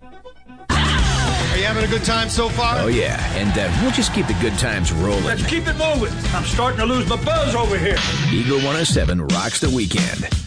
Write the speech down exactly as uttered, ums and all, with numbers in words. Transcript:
Are you having a good time so far? Oh, yeah. And uh, we'll just keep the good times rolling. Let's keep it moving. I'm starting to lose my buzz over here. Eagle one oh seven rocks the weekend.